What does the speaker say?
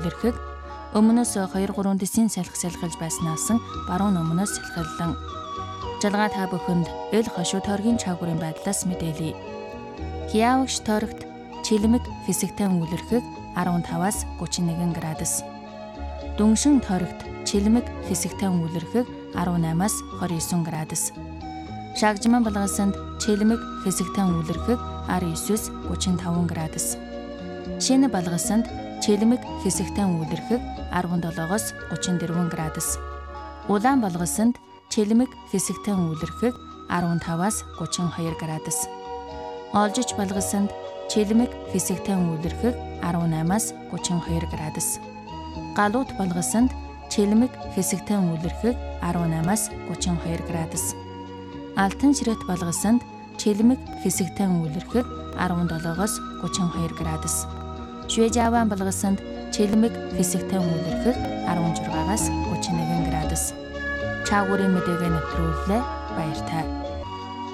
үлэрхэг өмнөөс 2-3 дэсийн салхи салхилж байснаас баруун өмнөөс салхиллан. Жалгаа та бүхэнд эл хошуу тойргийн чаагуурын байдлаас мэдээлье. Хиавагш тойрогт чилмэг хэсэгтэй үлэрхэг 15-аас 31 градус. Дүншин тойрогт чилмэг хэсэгтэй үлэрхэг 18-аас 29 градус. Шагжман балгасанд чилмэг хэсэгтэй үлэрхэг 19-с 35 градус. Шинэ балгасанд чилмэг хэсэгтэй үлэрхэг 17-оос 34 градус. Улаан балгасанд чилмэг хэсэгтэй үлэрхэг 15-аас 32 градус. Олжич балгасанд чилмэг хэсэгтэй үлэрхэг 18-аас 32 градус. Галууд балгасанд чилмэг хэсэгтэй үлэрхэг 18-аас 32 градус. Алтан ширээт балгасанд чилмэг хэсэгтэй үлэрхэг 17-оос 32 градус. Швежаван балгасанд чилмэг хэсэгтэй үлэрхэг 16-аас 31 градус. Чаагуурын мэдээг нэвтрүүллээ. Баяртай.